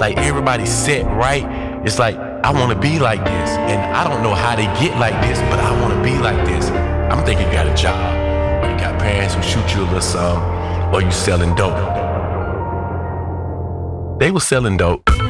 like everybody's set right. It's like, I want to be like this, and I don't know how they get like this, but I want to be like this. I'm thinking you got a job, or you got parents who shoot you a little something, or you selling dope. They was selling dope.